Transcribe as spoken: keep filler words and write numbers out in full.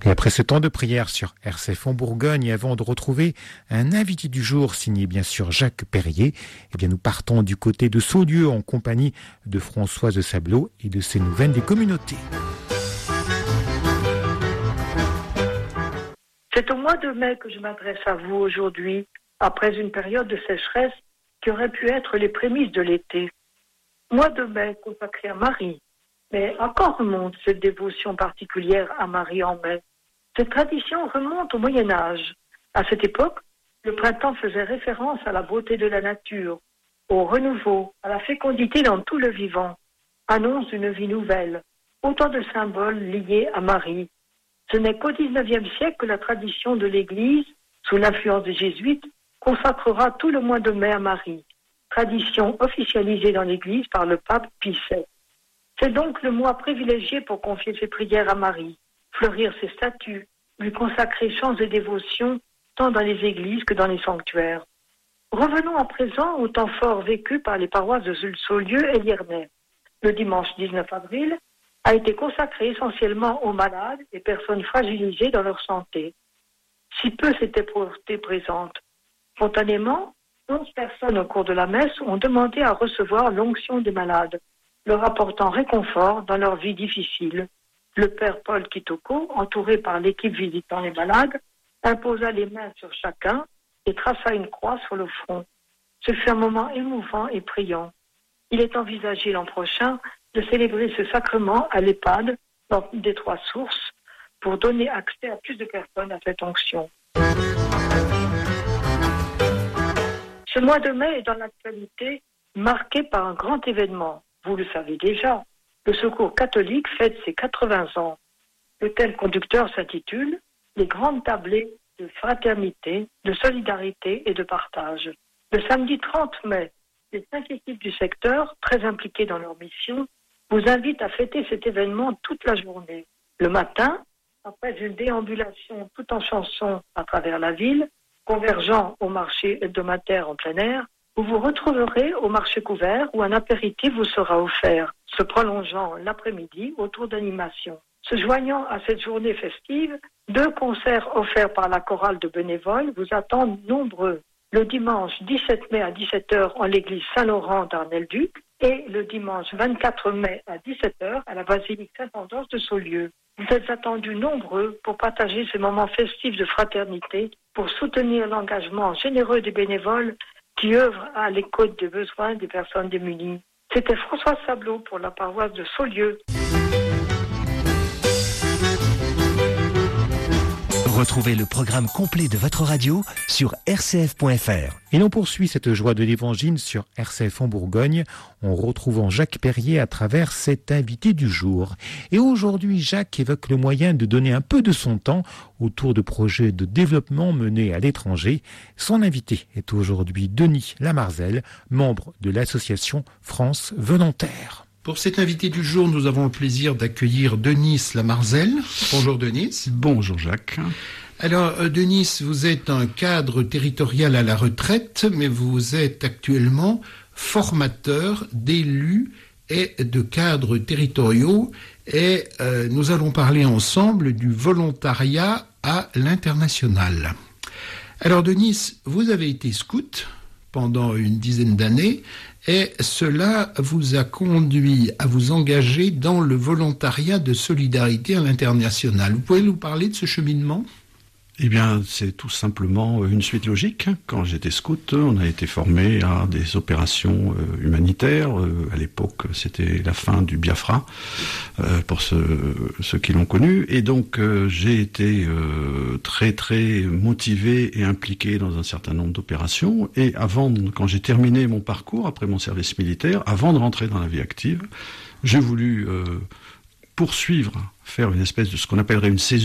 Et après ce temps de prière sur R C F en Bourgogne, et avant de retrouver un invité du jour signé bien sûr Jacques Perrier, eh bien nous partons du côté de Saulieu en compagnie de Françoise Sablot et de ses nouvelles des communautés. C'est au mois de mai que je m'adresse à vous aujourd'hui, après une période de sécheresse qui aurait pu être les prémices de l'été. Mois de mai consacré à Marie. Mais à quand remonte cette dévotion particulière à Marie en mai? Cette tradition remonte au Moyen-Âge. À cette époque, le printemps faisait référence à la beauté de la nature, au renouveau, à la fécondité dans tout le vivant, annonce d'une vie nouvelle, autant de symboles liés à Marie. Ce n'est qu'au dix-neuvième siècle que la tradition de l'Église, sous l'influence des jésuites, consacrera tout le mois de mai à Marie, tradition officialisée dans l'Église par le pape Pie sept. C'est donc le mois privilégié pour confier ses prières à Marie, fleurir ses statues, lui consacrer chants et dévotions tant dans les églises que dans les sanctuaires. Revenons à présent au temps fort vécu par les paroisses de Saulieu et Liernay. Le dimanche dix-neuf avril a été consacré essentiellement aux malades et personnes fragilisées dans leur santé. Si peu s'étaient portées présentes. Spontanément, onze personnes au cours de la messe ont demandé à recevoir l'onction des malades, leur apportant réconfort dans leur vie difficile. Le père Paul Kitoko, entouré par l'équipe visitant les malades, imposa les mains sur chacun et traça une croix sur le front. Ce fut un moment émouvant et priant. Il est envisagé l'an prochain de célébrer ce sacrement à l'EHPAD dans des trois sources pour donner accès à plus de personnes à cette onction. Ce mois de mai est dans l'actualité marqué par un grand événement. Vous le savez déjà, le Secours catholique fête ses quatre-vingts ans. Le thème conducteur s'intitule « Les grandes tablées de fraternité, de solidarité et de partage ». Le samedi trente mai, les cinq équipes du secteur, très impliquées dans leur mission, vous invitent à fêter cet événement toute la journée. Le matin, après une déambulation tout en chansons à travers la ville, convergeant au marché hebdomadaire en plein air, vous vous retrouverez au marché couvert où un apéritif vous sera offert, se prolongeant l'après-midi autour d'animations. Se joignant à cette journée festive, deux concerts offerts par la chorale de bénévoles vous attendent nombreux. Le dimanche dix-sept mai à dix-sept heures en l'église Saint-Laurent d'Arnel-Duc et le dimanche vingt-quatre mai à dix-sept heures à la basilique Saint-Andorre de Saulieu. Vous êtes attendus nombreux pour partager ce moment festif de fraternité, pour soutenir l'engagement généreux des bénévoles qui œuvrent à l'écoute des besoins des personnes démunies. C'était François Sablot pour la paroisse de Saulieu. Retrouvez le programme complet de votre radio sur r c f point f r. Et l'on poursuit cette joie de l'évangile sur R C F en Bourgogne en retrouvant Jacques Perrier à travers cet invité du jour. Et aujourd'hui, Jacques évoque le moyen de donner un peu de son temps autour de projets de développement menés à l'étranger. Son invité est aujourd'hui Denis Lamarzel, membre de l'association France Volontaire. Pour cet invité du jour, nous avons le plaisir d'accueillir Denis Lamarzel. Bonjour Denis. Bonjour Jacques. Alors euh, Denis, vous êtes un cadre territorial à la retraite, mais vous êtes actuellement formateur d'élus et de cadres territoriaux. Et euh, nous allons parler ensemble du volontariat à l'international. Alors Denis, vous avez été scout pendant une dizaine d'années. Et cela vous a conduit à vous engager dans le volontariat de solidarité à l'international. Vous pouvez nous parler de ce cheminement ? Eh bien, c'est tout simplement une suite logique. Quand j'étais scout, on a été formé à des opérations euh, humanitaires. Euh, à l'époque, c'était la fin du Biafra, euh, pour ceux, ceux qui l'ont connu. Et donc, euh, j'ai été euh, très, très motivé et impliqué dans un certain nombre d'opérations. Et avant, quand j'ai terminé mon parcours, après mon service militaire, avant de rentrer dans la vie active, j'ai voulu euh, poursuivre, faire une espèce de ce qu'on appellerait une césure